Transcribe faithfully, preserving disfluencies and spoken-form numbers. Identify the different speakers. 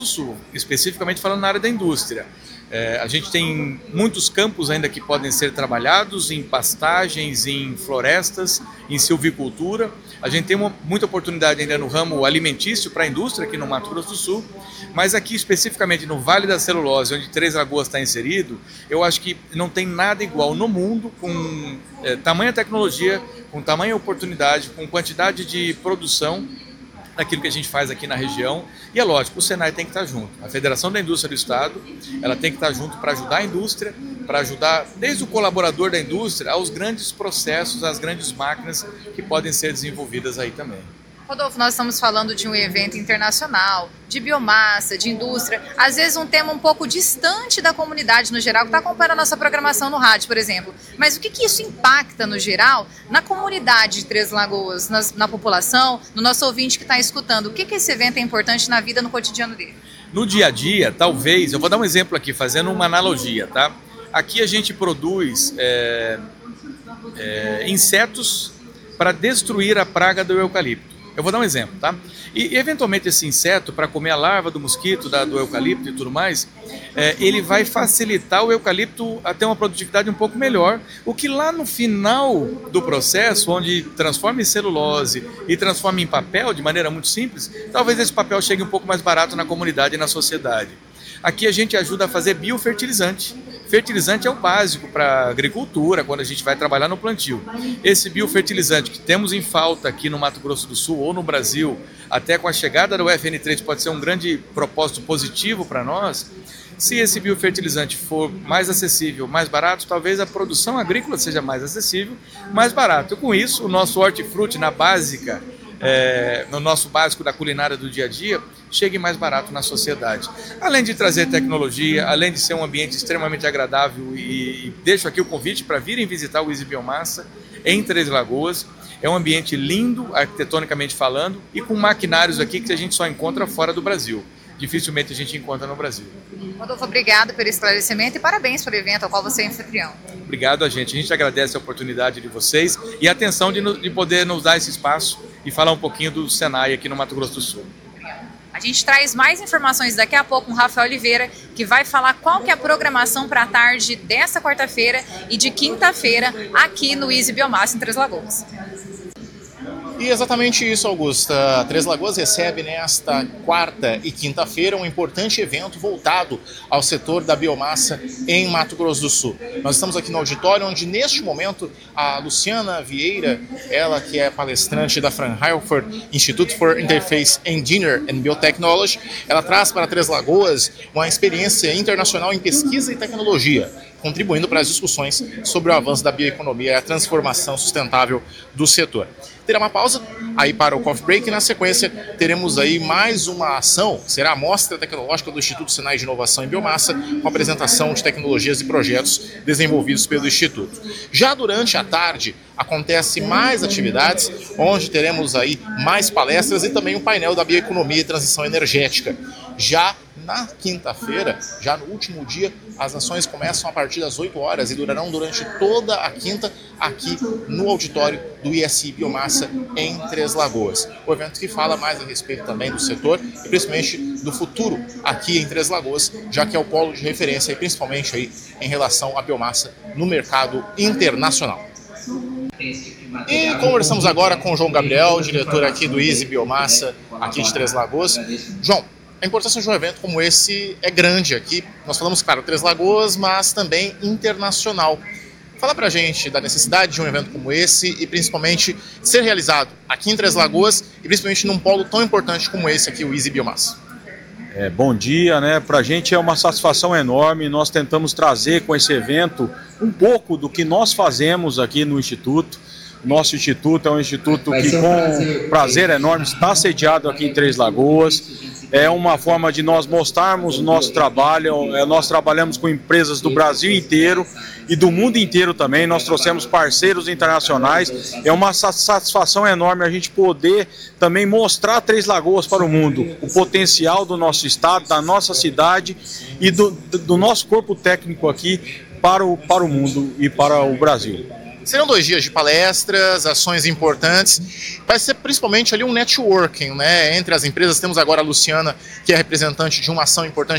Speaker 1: do Sul, especificamente falando na área da indústria. É, a gente tem muitos campos ainda que podem ser trabalhados em pastagens, em florestas, em silvicultura. A gente tem uma, muita oportunidade ainda no ramo alimentício para a indústria aqui no Mato Grosso do Sul, mas aqui especificamente no Vale da Celulose, onde Três Lagoas está inserido, eu acho que não tem nada igual no mundo com é, tamanha tecnologia, com tamanha oportunidade, com quantidade de produção daquilo que a gente faz aqui na região. E é lógico, o Senai tem que estar junto. A Federação da Indústria do Estado, ela tem que estar junto para ajudar a indústria, para ajudar desde o colaborador da indústria aos grandes processos, às grandes máquinas que podem ser desenvolvidas aí também.
Speaker 2: Rodolfo, nós estamos falando de um evento internacional, de biomassa, de indústria, às vezes um tema um pouco distante da comunidade no geral, que está acompanhando a nossa programação no rádio, por exemplo. Mas o que, que isso impacta, no geral, na comunidade de Três Lagoas, nas, na população, no nosso ouvinte que está escutando? O que, que esse evento é importante na vida, no cotidiano dele?
Speaker 1: No dia a dia, talvez, eu vou dar um exemplo aqui, fazendo uma analogia, tá? Aqui a gente produz é, é, insetos para destruir a praga do eucalipto. Eu vou dar um exemplo, tá? E eventualmente esse inseto, para comer a larva do mosquito, da, do eucalipto e tudo mais, é, ele vai facilitar o eucalipto a ter uma produtividade um pouco melhor, o que lá no final do processo, onde transforma em celulose e transforma em papel de maneira muito simples, talvez esse papel chegue um pouco mais barato na comunidade e na sociedade. Aqui a gente ajuda a fazer biofertilizante. Fertilizante é o básico para a agricultura, quando a gente vai trabalhar no plantio. Esse biofertilizante que temos em falta aqui no Mato Grosso do Sul ou no Brasil, até com a chegada do U F N três pode ser um grande propósito positivo para nós. Se esse biofertilizante for mais acessível, mais barato, talvez a produção agrícola seja mais acessível, mais barato. Com isso, o nosso hortifruti na básica, É, no nosso básico da culinária do dia a dia, chegue mais barato na sociedade. Além de trazer tecnologia, além de ser um ambiente extremamente agradável, e, e deixo aqui o convite para virem visitar o Easy Biomassa em Três Lagoas. É um ambiente lindo, arquitetonicamente falando, e com maquinários aqui que a gente só encontra fora do Brasil. Dificilmente a gente encontra no Brasil.
Speaker 2: Rodolfo, obrigado pelo esclarecimento e parabéns pelo evento ao qual você é anfitrião.
Speaker 1: Obrigado a gente. A gente agradece a oportunidade de vocês e a atenção de, de poder nos dar esse espaço e falar um pouquinho do Senai aqui no Mato Grosso do Sul.
Speaker 2: A gente traz mais informações daqui a pouco com o Rafael Oliveira, que vai falar qual que é a programação para a tarde desta quarta-feira e de quinta-feira aqui no Easy Biomassa em Três Lagoas.
Speaker 3: E exatamente isso, Augusta. Três Lagoas recebe nesta quarta e quinta-feira um importante evento voltado ao setor da biomassa em Mato Grosso do Sul. Nós estamos aqui no auditório, onde neste momento a Luciana Vieira, ela que é palestrante da Fraunhofer Institute for Interface Engineer and Biotechnology, ela traz para Três Lagoas uma experiência internacional em pesquisa e tecnologia, contribuindo para as discussões sobre o avanço da bioeconomia e a transformação sustentável do setor. Terá uma pausa aí para o coffee break e na sequência teremos aí mais uma ação, será a Mostra Tecnológica do Instituto Senai de Inovação em Biomassa, com apresentação de tecnologias e projetos desenvolvidos pelo Instituto. Já durante a tarde acontece mais atividades, onde teremos aí mais palestras e também um painel da bioeconomia e transição energética. Já na quinta-feira, já no último dia, as ações começam a partir das oito horas e durarão durante toda a quinta aqui no auditório do I S I Biomassa em Três Lagoas. O evento que fala mais a respeito também do setor e principalmente do futuro aqui em Três Lagoas, já que é o polo de referência e principalmente aí em relação à biomassa no mercado internacional. E conversamos agora com o João Gabriel, diretor aqui do Easy Biomassa aqui de Três Lagoas. João, a importância de um evento como esse é grande aqui. Nós falamos, claro, Três Lagoas, mas também internacional. Fala pra gente da necessidade de um evento como esse e principalmente ser realizado aqui em Três Lagoas e principalmente num polo tão importante como esse aqui, o Easy Biomassa.
Speaker 4: É, bom dia, né? Pra gente é uma satisfação enorme. Nós tentamos trazer com esse evento um pouco do que nós fazemos aqui no Instituto. Nosso instituto é um instituto que, com prazer enorme, está sediado aqui em Três Lagoas. É uma forma de nós mostrarmos o nosso trabalho. Nós trabalhamos com empresas do Brasil inteiro e do mundo inteiro também. Nós trouxemos parceiros internacionais. É uma satisfação enorme a gente poder também mostrar Três Lagoas para o mundo, o potencial do nosso estado, da nossa cidade e do, do nosso corpo técnico aqui para o, para o mundo e para o Brasil.
Speaker 3: Serão dois dias de palestras, ações importantes. Vai ser principalmente ali um networking, né? Entre as empresas. Temos agora a Luciana, que é representante de uma ação importante